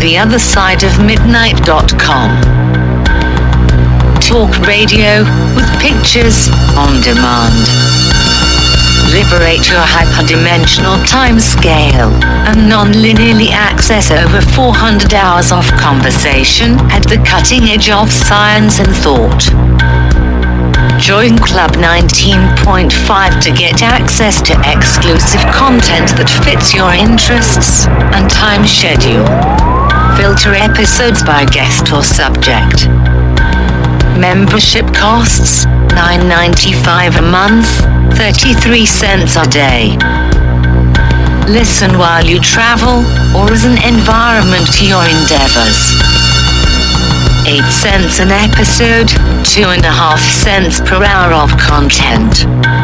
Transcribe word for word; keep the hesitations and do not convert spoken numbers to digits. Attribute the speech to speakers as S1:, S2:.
S1: the other side of midnight dot com. Talk radio with pictures on demand. Liberate your hyperdimensional time scale and non-linearly access over four hundred hours of conversation at the cutting edge of science and thought. Join Club nineteen point five to get access to exclusive content that fits your interests and time schedule. Filter episodes by guest or subject. Membership costs nine ninety-five a month, thirty-three cents a day. Listen while you travel or as an environment to your endeavors. eight cents an episode, two and a half cents per hour of content.